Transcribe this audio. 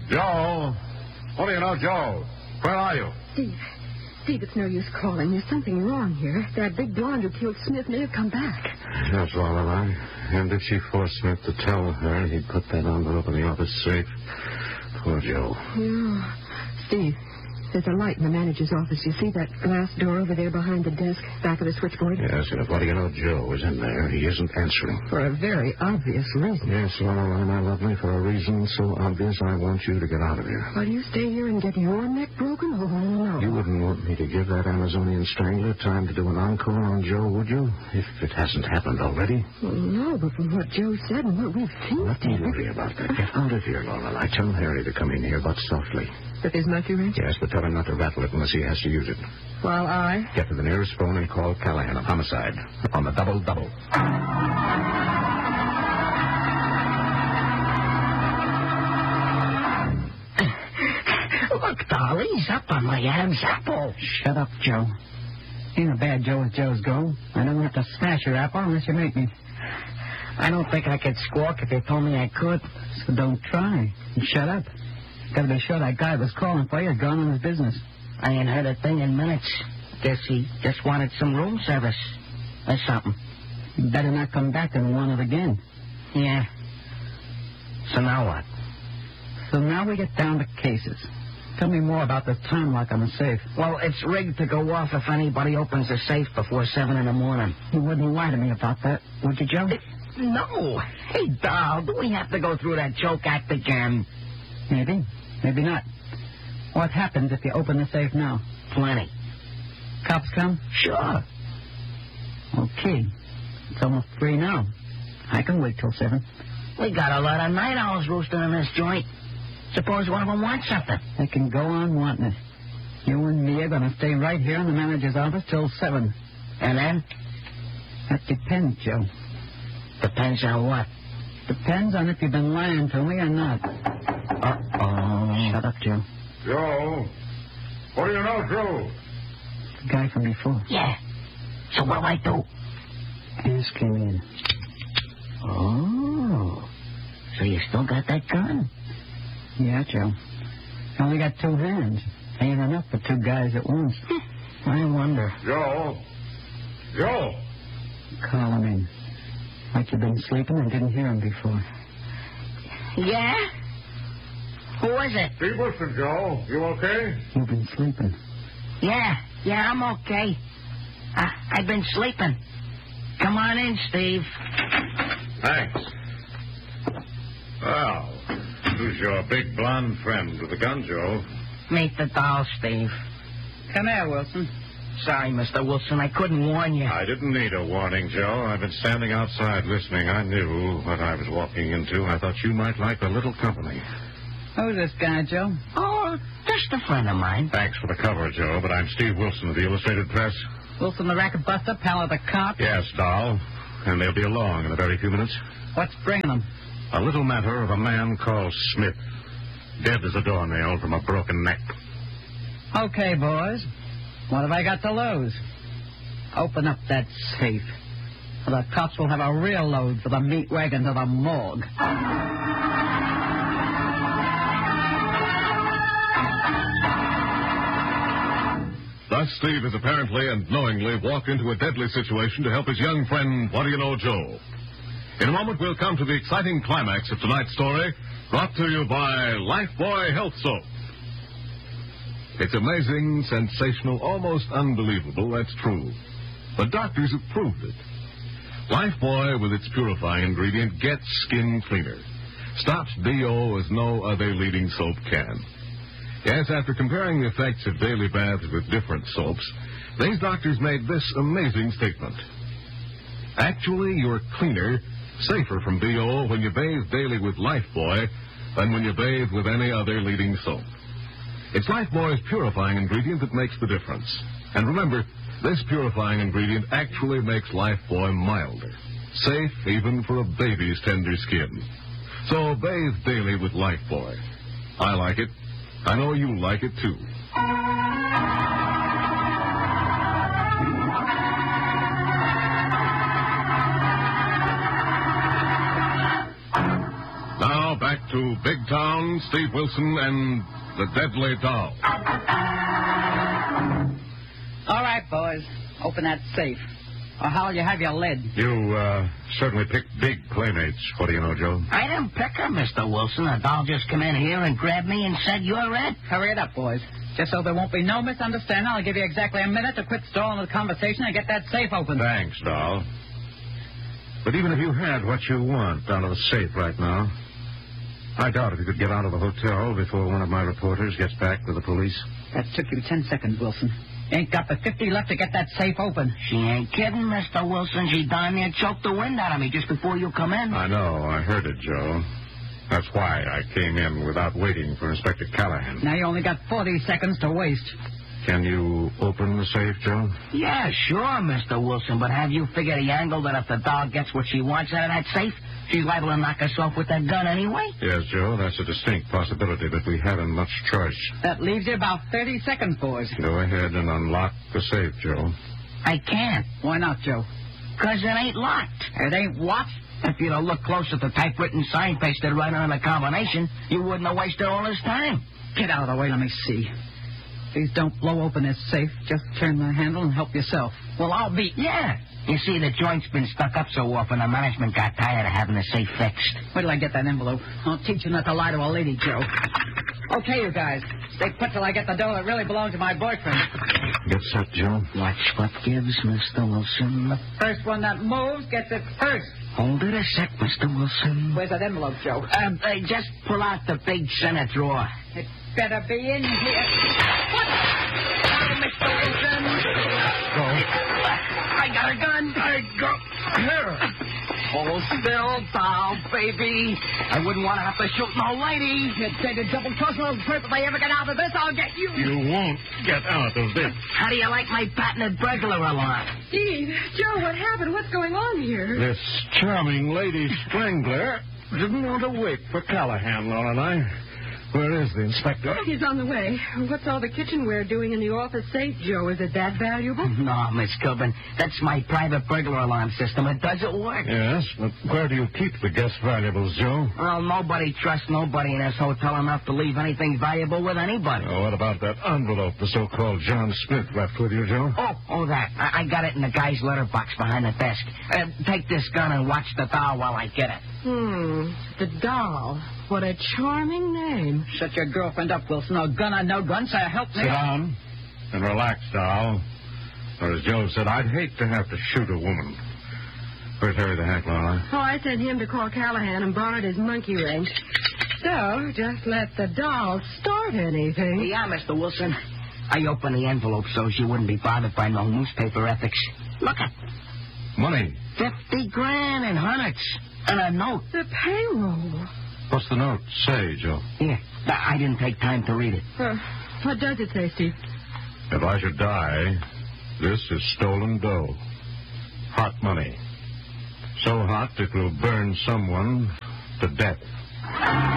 Joe? What do you know, Joe? Where are you? Steve, it's no use calling. There's something wrong here. That big blonde who killed Smith may have come back. That's all right. And if she forced Smith to tell her he'd put that envelope in the office safe, poor Joe. Yeah. Steve, there's a light in the manager's office. You see that glass door over there behind the desk, back of the switchboard? Yes, and if what do you know, Joe is in there, he isn't answering. For a very obvious reason. Yes, Lorelei, my lovely, for a reason so obvious I want you to get out of here. Will you stay here and get your neck broken? Oh, no. You wouldn't want me to give that Amazonian strangler time to do an encore on Joe, would you? If it hasn't happened already? Well, no, but from what Joe said and what we've seen... Don't worry about that. Get out of here, Lorelei. Tell Harry to come in here, but softly. With his monkey wrench? Yes, but tell him not to rattle it unless he has to use it. While I... Get to the nearest phone and call Callahan of Homicide on the double-double. Look, Dolly, he's up on my Adam's apple. Shut up, Joe. Ain't a bad Joe as Joe's go. I don't have to smash your apple unless you make me. I don't think I could squawk if you told me I could. So don't try. And shut up. Gotta be sure that guy was calling for you gone on his business. I ain't heard a thing in minutes. Guess he just wanted some room service or something. You better not come back and want it again. Yeah. So now what? So now we get down to cases. Tell me more about the time lock on the safe. Well, it's rigged to go off if anybody opens the safe before 7 in the morning. You wouldn't lie to me about that, would you, Joe? No. Hey, Doll, do we have to go through that joke act again? Maybe. Maybe not. What happens if you open the safe now? Plenty. Cops come? Sure. Okay. It's almost 3 now. I can wait till 7. We got a lot of night owls roosting in this joint. Suppose one of them wants something. They can go on wanting it. You and me are going to stay right here in the manager's office till 7. And then? That depends, Joe. Depends on what? Depends on if you've been lying to me or not. Uh-oh. Shut up, Joe. Joe? What do you know, Joe? The guy from before. Yeah. So what do I do? Ask him in. Oh. So you still got that gun? Yeah, Joe. I only got 2 hands. Ain't enough for 2 guys at once. I wonder. Joe? Joe? Call him in. Like you've been sleeping and didn't hear him before. Yeah? Who is it? Steve Wilson, Joe. You okay? You've been sleeping. Yeah, I'm okay. I've been sleeping. Come on in, Steve. Thanks. Well, who's your big blonde friend with the gun, Joe? Meet the doll, Steve. Come here, Wilson. Sorry, Mr. Wilson, I couldn't warn you. I didn't need a warning, Joe. I've been standing outside listening. I knew what I was walking into. I thought you might like a little company. Who's this guy, Joe? Oh, just a friend of mine. Thanks for the cover, Joe, but I'm Steve Wilson of the Illustrated Press. Wilson the racket buster, pal of the cop? Yes, doll. And they'll be along in a very few minutes. What's bringing them? A little matter of a man called Smith. Dead as a doornail from a broken neck. Okay, boys. What have I got to lose? Open up that safe. Or the cops will have a real load for the meat wagon to the morgue. Thus, Steve has apparently and knowingly walked into a deadly situation to help his young friend, What Do You Know, Joe. In a moment, we'll come to the exciting climax of tonight's story, brought to you by Lifebuoy Health Soap. It's amazing, sensational, almost unbelievable, that's true. But doctors have proved it. Lifebuoy, with its purifying ingredient, gets skin cleaner. Stops BO as no other leading soap can. Yes, after comparing the effects of daily baths with different soaps, these doctors made this amazing statement. Actually, you're cleaner, safer from BO when you bathe daily with Lifebuoy than when you bathe with any other leading soap. It's Lifebuoy's purifying ingredient that makes the difference. And remember, this purifying ingredient actually makes Lifebuoy milder, safe even for a baby's tender skin. So bathe daily with Lifebuoy. I like it. I know you like it, too. Now, back to Big Town, Steve Wilson, and the Deadly Doll. All right, boys. Open that safe. Or how'll you have your lid? You certainly picked big playmates. What do you know, Joe? I didn't pick her, Mr. Wilson. A doll just come in here and grabbed me and said, "You're it." Hurry it up, boys. Just so there won't be no misunderstanding, I'll give you exactly a minute to quit stalling the conversation and get that safe open. Thanks, doll. But even if you had what you want out of the safe right now, I doubt if you could get out of the hotel before one of my reporters gets back with the police. That took you 10 seconds, Wilson. You ain't got but 50 left to get that safe open. She ain't kidding, Mr. Wilson. She darn near choked the wind out of me just before you come in. I know. I heard it, Joe. That's why I came in without waiting for Inspector Callahan. Now you only got 40 seconds to waste. Can you open the safe, Joe? Yeah, sure, Mr. Wilson. But have you figured the angle that if the dog gets what she wants out of that safe, she's liable to knock us off with that gun anyway? Yes, Joe. That's a distinct possibility, but we haven't much choice. That leaves you about 30 seconds, boys. Go ahead and unlock the safe, Joe. I can't. Why not, Joe? 'Cause it ain't locked. It ain't what? If you'd have looked close at the typewritten sign pasted right on the combination, you wouldn't have wasted all this time. Get out of the way, let me see. Please don't blow open this safe. Just turn the handle and help yourself. Well, I'll be... Yeah. You see, the joint's been stuck up so often, the management got tired of having the safe fixed. Where till I get that envelope? I'll teach you not to lie to a lady, Joe. Okay, you guys. Stay put till I get the dough that really belongs to my boyfriend. Get set, Joe. Watch what gives, Mr. Wilson. The first one that moves gets it first. Hold it a sec, Mr. Wilson. Where's that envelope, Joe? Just pull out the big center drawer. It better be in here. What? Oh, Mr. Wilson. Go. I got a gun. I go. Here. Hold still, doll, baby. I wouldn't want to have to shoot no lady. You did a double cross me. If I ever get out of this, I'll get you. You won't get out of this. How do you like my patented burglar alarm? Steve, Joe, what happened? What's going on here? This charming lady strangler didn't want to wait for Callahan, Laura and I. Where is the inspector? He's on the way. What's all the kitchenware doing in the office safe, Joe? Is it that valuable? No, Miss Kilburn. That's my private burglar alarm system. It doesn't work. Yes, but where do you keep the guest valuables, Joe? Well, nobody trusts nobody in this hotel enough to leave anything valuable with anybody. Oh, what about that envelope the so-called John Smith left with you, Joe? Oh, that. I got it in the guy's letterbox behind the desk. Take this gun and watch the doll while I get it. The doll. What a charming name. Shut your girlfriend up, Wilson. No gun or no gun, so help me. Sit down and relax, doll. Or as Joe said, I'd hate to have to shoot a woman. Where's Harry the hack, Laura? Oh, I sent him to call Callahan and borrowed his monkey wrench. So, just let the doll start anything. Yeah, Mr. Wilson. I opened the envelope so she wouldn't be bothered by no newspaper ethics. Look at Money. 50 grand in hundreds. And a note. The payroll. What's the note say, Joe? Here. I didn't take time to read it. What does it say, Steve? If I should die, this is stolen dough. Hot money. So hot it will burn someone to death.